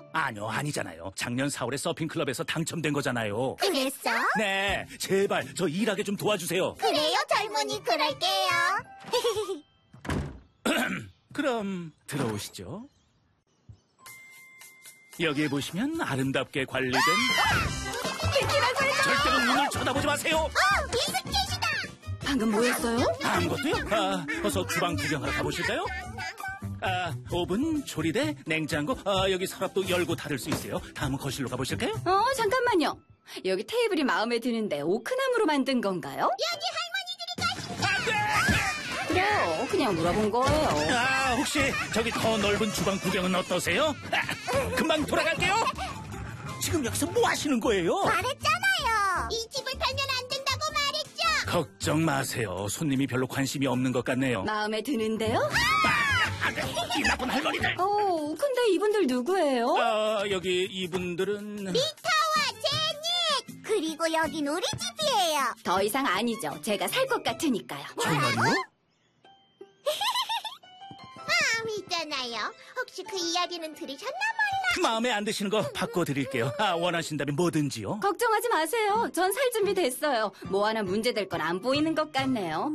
아니요, 아니잖아요. 작년 4월에 서핑클럽에서 당첨된 거잖아요. 그랬어? 네, 제발 저 일하게 좀 도와주세요. 그래요, 젊은이, 그럴게요. 그럼 들어오시죠. 여기에 보시면 아름답게 관리된 절대로 눈을 쳐다보지 마세요. 미스켓이다! 방금 뭐였어요? 아무것도요? 어서 주방 구경하러 가보실까요? 오븐, 조리대, 냉장고, 여기 서랍도 열고 닫을 수 있어요. 다음은 거실로 가보실까요? 잠깐만요. 여기 테이블이 마음에 드는데 오크나무로 만든 건가요? 여기 할머니들이 안 돼! 그래요. 그냥 물어본 거예요. 혹시 저기 더 넓은 주방 구경은 어떠세요? 금방 돌아갈게요. 지금 여기서 뭐 하시는 거예요? 말했잖아요. 이 집을 팔면 안 된다고 말했죠. 걱정 마세요. 손님이 별로 관심이 없는 것 같네요. 마음에 드는데요? 이 나쁜 할머니들. 근데 이분들 누구예요? 여기 이분들은 리타와 제니! 그리고 여긴 우리 집이에요. 더 이상 아니죠. 제가 살 것 같으니까요. 정말요? 있잖아요. 혹시 그 이야기는 들으셨나 몰라? 마음에 안 드시는 거 바꿔드릴게요. 원하신다면 뭐든지요. 걱정하지 마세요. 전 살 준비 됐어요. 뭐 하나 문제될 건 안 보이는 것 같네요.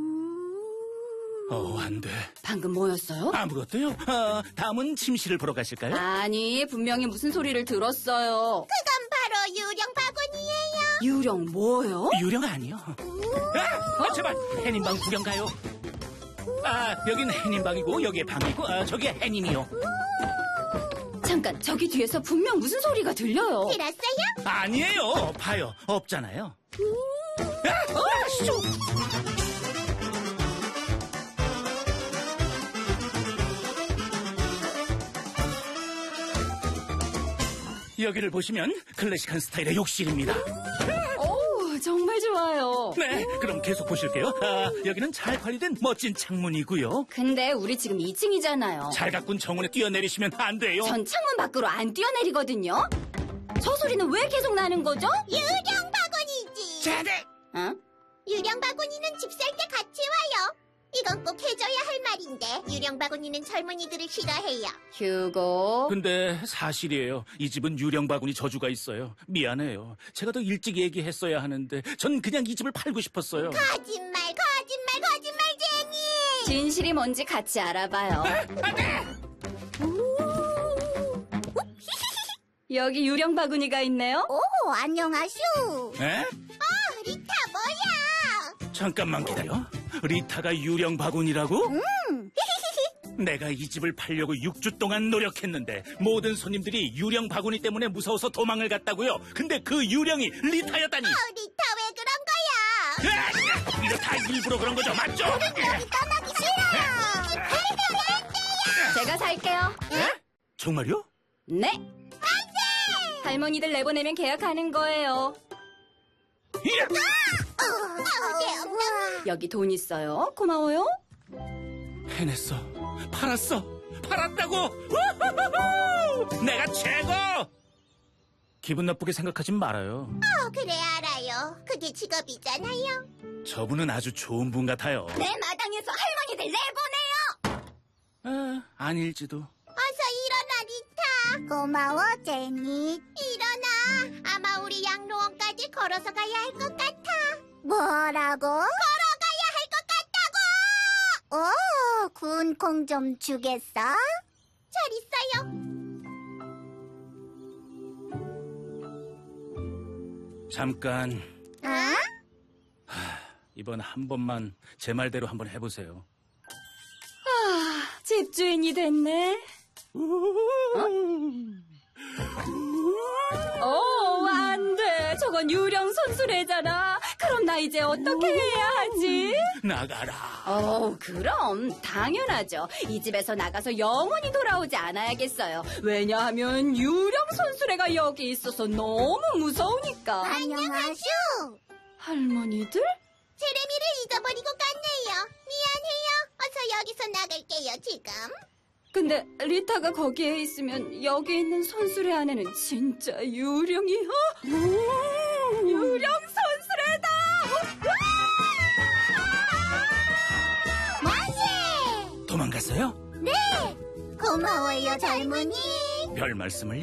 안 돼. 방금 뭐였어요? 아무것도요. 다음은 침실을 보러 가실까요? 아니, 분명히 무슨 소리를 들었어요. 그건 바로 유령 바구니예요. 유령 뭐요? 유령 아니요. 제발 해님방 구경 가요. 여긴 해님방이고 여기에 방이고 저기에 해님이요. 잠깐, 저기 뒤에서 분명 무슨 소리가 들려요. 들었어요? 아니에요. 봐요. 없잖아요. 여기를 보시면 클래식한 스타일의 욕실입니다. 오, 정말 좋아요. 네, 그럼 계속 보실게요. 여기는 잘 관리된 멋진 창문이고요. 근데 우리 지금 2층이잖아요. 잘 가꾼 정원에 뛰어내리시면 안 돼요. 전 창문 밖으로 안 뛰어내리거든요. 저 소리는 왜 계속 나는 거죠? 유령 바구니지. 자네! 유령 바구니는 집 살 때 같이 와요. 이건 꼭 해줘야 할 말인데 유령 바구니는 젊은이들을 싫어해요. 휴고. 근데 사실이에요. 이 집은 유령 바구니 저주가 있어요. 미안해요. 제가 더 일찍 얘기했어야 하는데 전 그냥 이 집을 팔고 싶었어요. 거짓말 제니. 진실이 뭔지 같이 알아봐요. 여기 유령 바구니가 있네요. 오, 안녕하슈. 에? 리타 뭐야? 잠깐만 기다려. 리타가 유령 바구니라고? 내가 이 집을 팔려고 6주 동안 노력했는데 모든 손님들이 유령 바구니 때문에 무서워서 도망을 갔다고요. 근데 그 유령이 리타였다니. 리타 왜 그런 거야? 이거 다 일부러 그런 거죠, 맞죠? 떠나기 싫어요. 제가 살게요. 정말요? 네. 할머니들 내보내면 계약하는 거예요. 여기 돈 있어요. 고마워요. 해냈어. 팔았다고. 우후후후! 내가 최고. 기분 나쁘게 생각하진 말아요. 그래 알아요. 그게 직업이잖아요. 저분은 아주 좋은 분 같아요. 내 마당에서 할머니들 내보내요. 아닐지도. 어서 일어나 리타. 고마워 제니. 일어나. 아마 우리 양로원까지 걸어서 가야 할 것 같아. 뭐라고? 걸어가야 할 것 같다고. 오, 구운 콩 좀 주겠어? 잘 있어요. 잠깐. 어? 이번 한 번만 제 말대로 한번 해보세요. 집주인이 됐네. 안 돼. 저건 유령 손수레잖아. 그럼 나 이제 어떻게 해야 하지? 나가라. 그럼 당연하죠. 이 집에서 나가서 영원히 돌아오지 않아야겠어요. 왜냐하면 유령 손수레가 여기 있어서 너무 무서우니까. 안녕하슈. 할머니들? 제레미를 잊어버리고 갔네요. 미안해요. 어서 여기서 나갈게요, 지금. 근데 리타가 거기에 있으면 여기 있는 손수레 안에는 진짜 유령이 유령 손수레다. 만세! 도망갔어요? 네! 고마워요, 젊은이. 별 말씀을.